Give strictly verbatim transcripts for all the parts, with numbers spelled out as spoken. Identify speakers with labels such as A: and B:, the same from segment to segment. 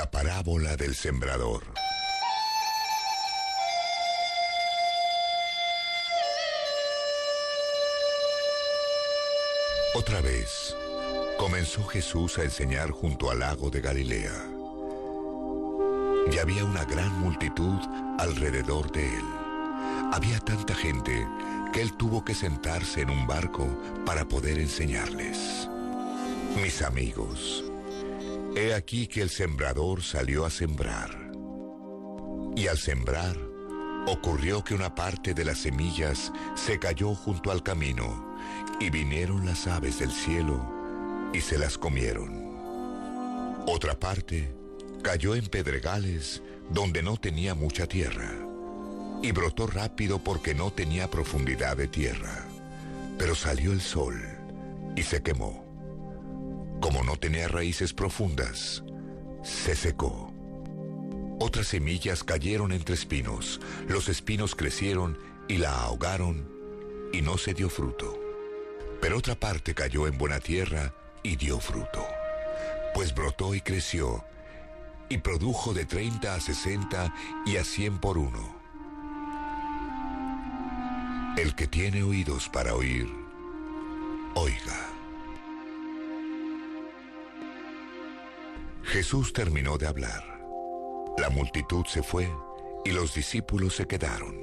A: La parábola del sembrador. Otra vez, comenzó Jesús a enseñar junto al lago de Galilea. Y había una gran multitud alrededor de él. Había tanta gente que él tuvo que sentarse en un barco para poder enseñarles. Mis amigos, he aquí que el sembrador salió a sembrar. Y al sembrar, ocurrió que una parte de las semillas se cayó junto al camino, y vinieron las aves del cielo y se las comieron. Otra parte cayó en pedregales donde no tenía mucha tierra, y brotó rápido porque no tenía profundidad de tierra. Pero salió el sol y se quemó. Como no tenía raíces profundas, se secó. Otras semillas cayeron entre espinos. Los espinos crecieron y la ahogaron, y no se dio fruto. Pero otra parte cayó en buena tierra y dio fruto, pues brotó y creció, y produjo de treinta a sesenta y a cien por uno. El que tiene oídos para oír, oiga. Jesús terminó de hablar. La multitud se fue y los discípulos se quedaron.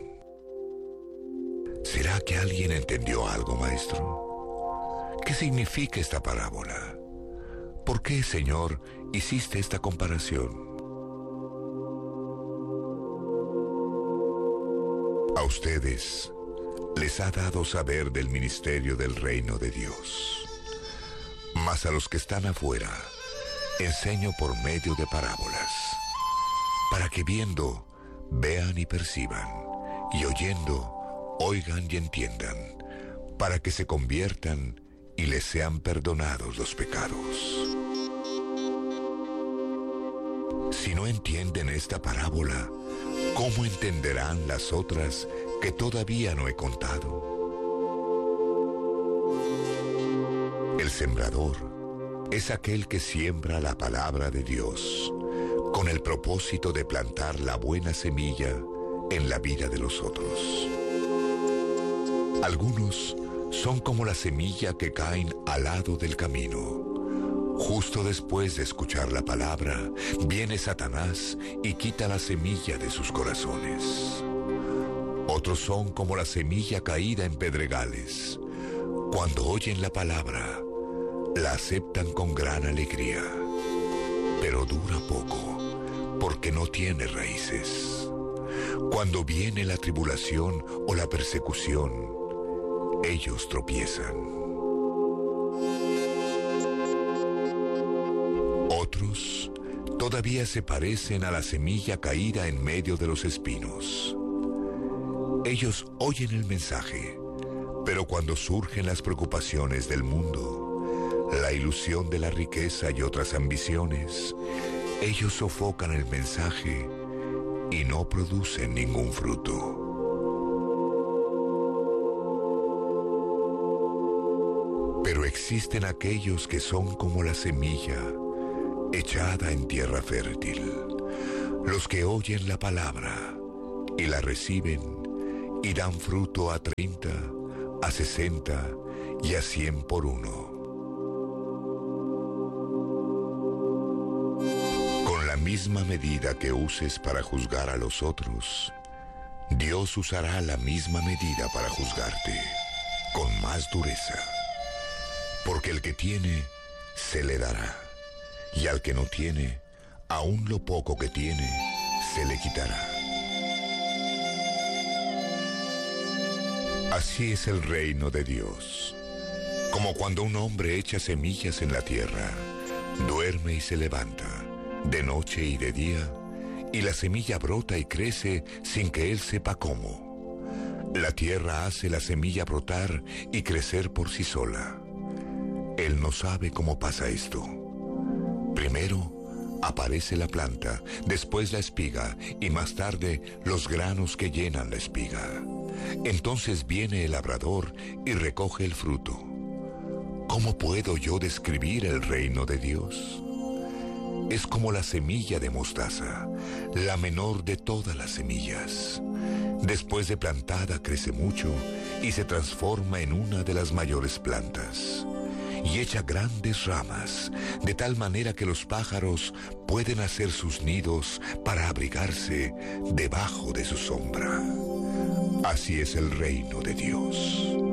A: ¿Será que alguien entendió algo, maestro? ¿Qué significa esta parábola? ¿Por qué, Señor, hiciste esta comparación? A ustedes les ha dado saber del ministerio del reino de Dios. Mas a los que están afuera, enseño por medio de parábolas, para que viendo, vean y perciban, y oyendo, oigan y entiendan, para que se conviertan y les sean perdonados los pecados. Si no entienden esta parábola, ¿cómo entenderán las otras que todavía no he contado? El sembrador es aquel que siembra la palabra de Dios con el propósito de plantar la buena semilla en la vida de los otros. Algunos son como la semilla que caen al lado del camino. Justo después de escuchar la palabra, viene Satanás y quita la semilla de sus corazones. Otros son como la semilla caída en pedregales. Cuando oyen la palabra, la aceptan con gran alegría, pero dura poco, porque no tiene raíces. Cuando viene la tribulación o la persecución, ellos tropiezan. Otros todavía se parecen a la semilla caída en medio de los espinos. Ellos oyen el mensaje, pero cuando surgen las preocupaciones del mundo, la ilusión de la riqueza y otras ambiciones, ellos sofocan el mensaje y no producen ningún fruto. Pero existen aquellos que son como la semilla echada en tierra fértil, los que oyen la palabra y la reciben y dan fruto a treinta, a sesenta y a cien por uno. Con la misma medida que uses para juzgar a los otros, Dios usará la misma medida para juzgarte, con más dureza. Porque el que tiene, se le dará, y al que no tiene, aún lo poco que tiene, se le quitará. Así es el reino de Dios. Como cuando un hombre echa semillas en la tierra, duerme y se levanta, de noche y de día, y la semilla brota y crece sin que él sepa cómo. La tierra hace la semilla brotar y crecer por sí sola. Él no sabe cómo pasa esto. Primero aparece la planta, después la espiga y más tarde los granos que llenan la espiga. Entonces viene el labrador y recoge el fruto. ¿Cómo puedo yo describir el reino de Dios? es como la semilla de mostaza, la menor de todas las semillas. Después de plantada crece mucho y se transforma en una de las mayores plantas. Y echa grandes ramas, de tal manera que los pájaros pueden hacer sus nidos para abrigarse debajo de su sombra. Así es el reino de Dios.